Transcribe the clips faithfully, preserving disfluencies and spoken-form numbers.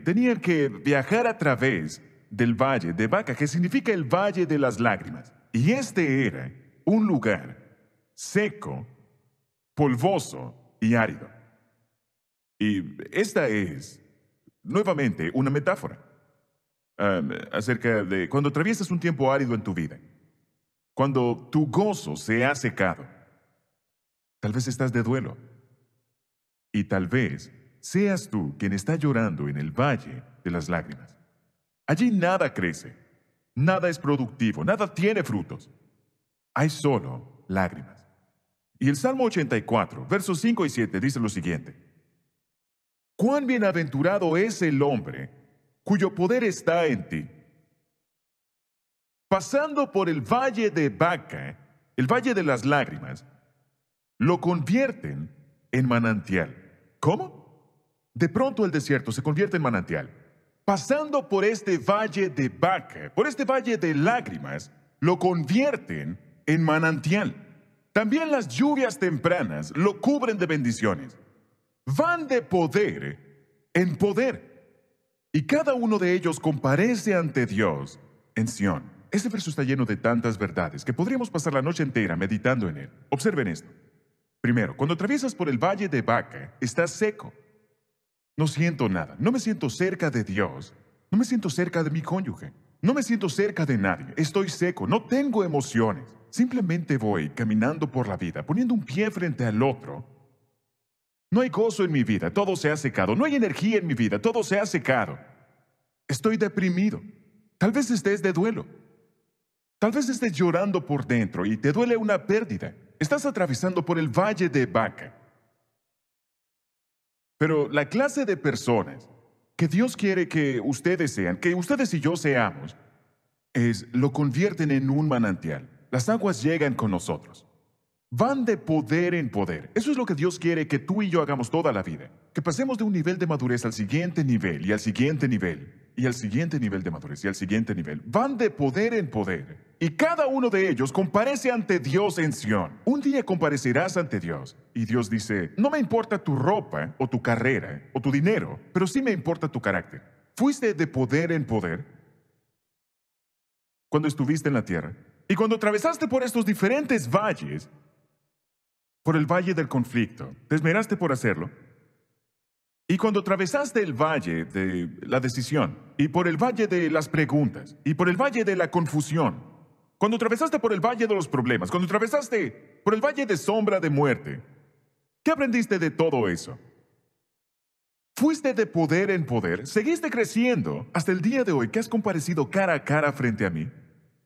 tenían que viajar a través del valle de Baca, que significa el valle de las lágrimas. Y este era un lugar seco, polvoso y árido. Y esta es, nuevamente, una metáfora um, acerca de cuando atraviesas un tiempo árido en tu vida, cuando tu gozo se ha secado. Tal vez estás de duelo. Y tal vez seas tú quien está llorando en el valle de las lágrimas. Allí nada crece, nada es productivo, nada tiene frutos. Hay solo lágrimas. Y el Salmo ochenta y cuatro, versos cinco y siete dice lo siguiente: «Cuán bienaventurado es el hombre cuyo poder está en ti. Pasando por el valle de Baca, el valle de las lágrimas, lo convierten en manantial». ¿Cómo? De pronto el desierto se convierte en manantial. Pasando por este valle de Baca, por este valle de lágrimas, lo convierten en manantial. También las lluvias tempranas lo cubren de bendiciones. Van de poder en poder. Y cada uno de ellos comparece ante Dios en Sión. Este verso está lleno de tantas verdades que podríamos pasar la noche entera meditando en él. Observen esto. Primero, cuando atraviesas por el valle de Baca, estás seco. No siento nada. No me siento cerca de Dios. No me siento cerca de mi cónyuge. No me siento cerca de nadie. Estoy seco. No tengo emociones. Simplemente voy caminando por la vida, poniendo un pie frente al otro. No hay gozo en mi vida. Todo se ha secado. No hay energía en mi vida. Todo se ha secado. Estoy deprimido. Tal vez estés de duelo. Tal vez estés llorando por dentro y te duele una pérdida. Estás atravesando por el valle de Baca. Pero la clase de personas que Dios quiere que ustedes sean, que ustedes y yo seamos, es lo convierten en un manantial. Las aguas llegan con nosotros. Van de poder en poder. Eso es lo que Dios quiere que tú y yo hagamos toda la vida. Que pasemos de un nivel de madurez al siguiente nivel, y al siguiente nivel, y al siguiente nivel de madurez, y al siguiente nivel. Van de poder en poder. Y cada uno de ellos comparece ante Dios en Sión. Un día comparecerás ante Dios. Y Dios dice: no me importa tu ropa, o tu carrera, o tu dinero, pero sí me importa tu carácter. ¿Fuiste de poder en poder cuando estuviste en la tierra? Y cuando atravesaste por estos diferentes valles, por el valle del conflicto, ¿te esmeraste por hacerlo? Y cuando atravesaste el valle de la decisión, y por el valle de las preguntas, y por el valle de la confusión, cuando atravesaste por el valle de los problemas, cuando atravesaste por el valle de sombra de muerte, ¿qué aprendiste de todo eso? ¿Fuiste de poder en poder? ¿Seguiste creciendo hasta el día de hoy que has comparecido cara a cara frente a mí?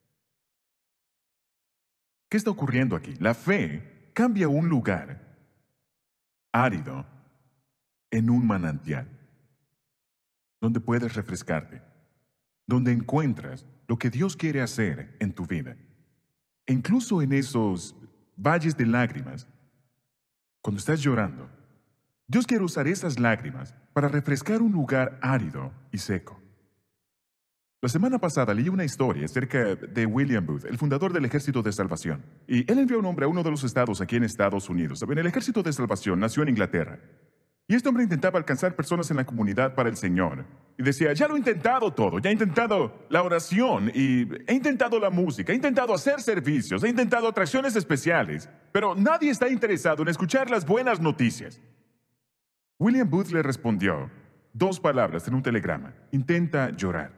¿Qué está ocurriendo aquí? La fe cambia un lugar árido en un manantial, donde puedes refrescarte, donde encuentras lo que Dios quiere hacer en tu vida. E incluso en esos valles de lágrimas, cuando estás llorando, Dios quiere usar esas lágrimas para refrescar un lugar árido y seco. La semana pasada leí una historia acerca de William Booth, el fundador del Ejército de Salvación. Y él envió un hombre a uno de los estados aquí en Estados Unidos. ¿Saben? El Ejército de Salvación nació en Inglaterra. Y este hombre intentaba alcanzar personas en la comunidad para el Señor. Y decía: ya lo he intentado todo. Ya he intentado la oración, y he intentado la música, he intentado hacer servicios, he intentado atracciones especiales. Pero nadie está interesado en escuchar las buenas noticias. William Booth le respondió dos palabras en un telegrama: intenta llorar.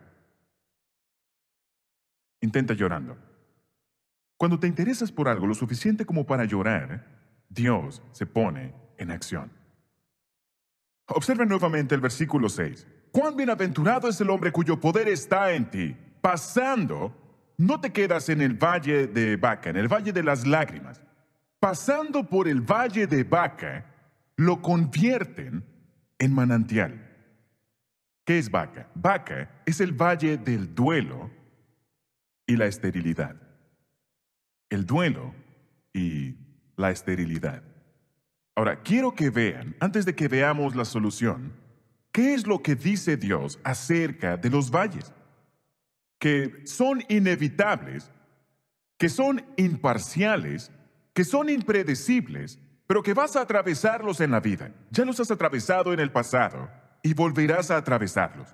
Intenta llorando. Cuando te interesas por algo lo suficiente como para llorar, Dios se pone en acción. Observen nuevamente el versículo seis. Cuán bienaventurado es el hombre cuyo poder está en ti. Pasando, no te quedas en el valle de Baca, en el valle de las lágrimas. Pasando por el valle de Baca, lo convierten en manantial. ¿Qué es Baca? Baca es el valle del duelo y la esterilidad. El duelo y la esterilidad. Ahora, quiero que vean, antes de que veamos la solución, ¿qué es lo que dice Dios acerca de los valles? Que son inevitables, que son imparciales, que son impredecibles, pero que vas a atravesarlos en la vida. Ya los has atravesado en el pasado y volverás a atravesarlos.